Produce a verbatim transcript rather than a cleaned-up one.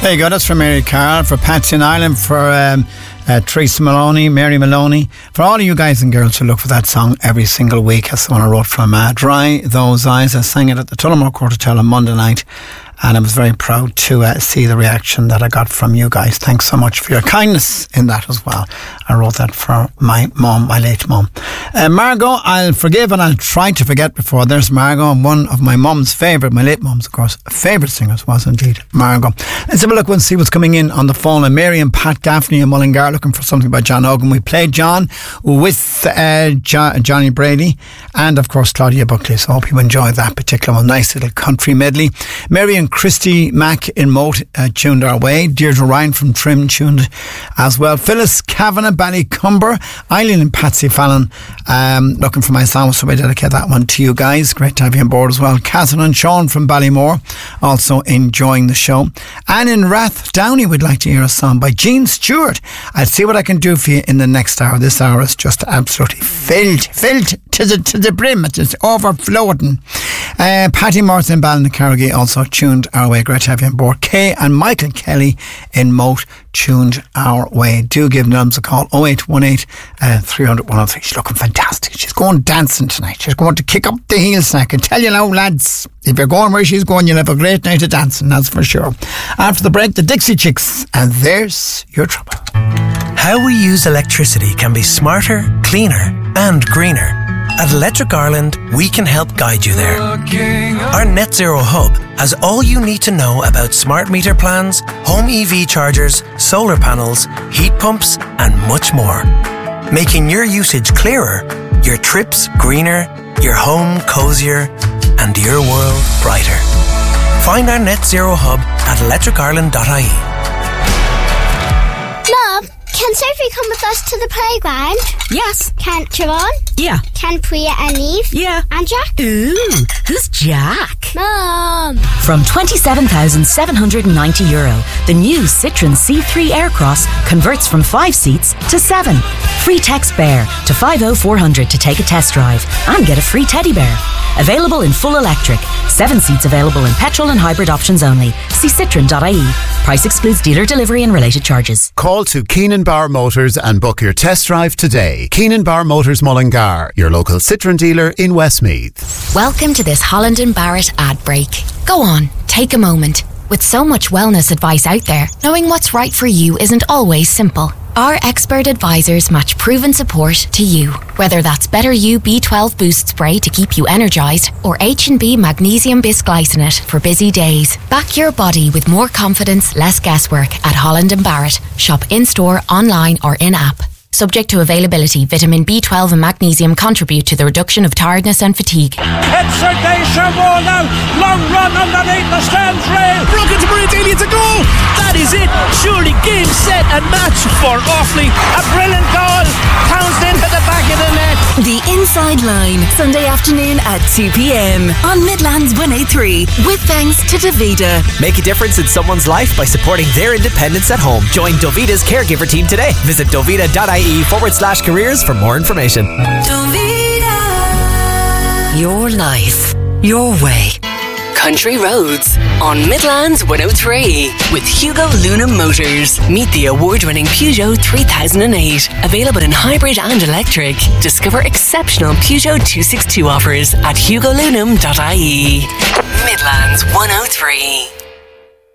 There you go, that's for Mary Carl, for Patsy in Ireland, for um, uh, Teresa Maloney, Mary Maloney, for all of you guys and girls who look for that song every single week. That's the one I wrote from uh, Dry Those Eyes. I sang it at the Tullamore Court Hotel on Monday night, and I was very proud to uh, see the reaction that I got from you guys. Thanks so much for your kindness in that as well. I wrote that for my mum, my late mum. Uh, Margot, I'll forgive and I'll try to forget before. There's Margot, and one of my mum's favourite, my late mum's, of course, favourite singers was indeed Margot. Let's have a look and see what's coming in on the phone. And Mary and Pat Gaffney in Mullingar looking for something by John Hogan. We played John with uh, jo- Johnny Brady and, of course, Claudia Buckley. So I hope you enjoyed that particular one. Nice little country medley. Mary and Christy Mack in Moat uh, tuned our way. Deirdre Ryan from Trim tuned as well. Phyllis Kavanagh, Ballycumber. Eileen and Patsy Fallon um, looking for my song, so I dedicate that one to you guys. Great to have you on board as well. Catherine and Sean from Ballymore also enjoying the show. And in Rathdowney we'd like to hear a song by Gene Stewart. I'll see what I can do for you in the next hour. This hour is just absolutely filled, filled to the, to the brim. It's just overflowing. Uh, Patty Martin and Ballincarrigy also tuned our way. Great to have you on board. Kay and Michael Kelly in Moat tuned our way. Do give Nums a call, oh eight one eight, three hundred, one oh three. She's looking fantastic. She's going dancing tonight. She's going to kick up the heels. I can tell you now, lads, if you're going where she's going, you'll have a great night of dancing, that's for sure. After the break, the Dixie Chicks, and There's Your Trouble. How we use electricity can be smarter, cleaner and greener. At Electric Ireland, we can help guide you there. Our Net Zero Hub has all you need to know about smart meter plans, home E V chargers, solar panels, heat pumps and much more. Making your usage clearer, your trips greener, your home cosier and your world brighter. Find our Net Zero Hub at electric ireland dot I E. Mum, can Sophie come with us to the playground? Yes. Can Siobhan? Yeah. Can Priya and Eve? Yeah. And Jack? Ooh, who's Jack? Mum. From twenty-seven thousand seven hundred ninety euro, the new Citroen C three Aircross converts from five seats to seven. Free text BEAR to five oh four hundred to take a test drive and get a free teddy bear. Available in full electric. Seven seats available in petrol and hybrid options only. See citroen dot I E. Price excludes dealer delivery and related charges. Call to Keenan Bar Motors and book your test drive today. Keenan Bar Motors Mullingar, your local Citroen dealer in Westmeath. Welcome to this Holland and Barrett ad break. Go on, take a moment. With so much wellness advice out there, knowing what's right for you isn't always simple. Our expert advisors match proven support to you. Whether that's Better You B twelve Boost Spray to keep you energised or H and B Magnesium Bisglycinate for busy days. Back your body with more confidence, less guesswork at Holland and Barrett. Shop in-store, online or in-app. Subject to availability, vitamin B twelve and magnesium contribute to the reduction of tiredness and fatigue. It's a Geisha ball now. Long run underneath the stands rail. Broken to Maria Daly, it's a goal. That is it. Surely game, set and match for Offaly. A brilliant goal. Townsend at the back of the net. The Inside Line, Sunday afternoon at two p.m. on Midlands one oh three. With thanks to Davida. Make a difference in someone's life by supporting their independence at home. Join Davida's caregiver team today. Visit davida dot I E forward slash careers for more information. Your life, your way. Country Roads on Midlands one oh three with Hugo Luna Motors. Meet the award-winning Peugeot three thousand eight. Available in hybrid and electric. Discover exceptional Peugeot two sixty-two offers at hugo lunam dot I E. Midlands one oh three.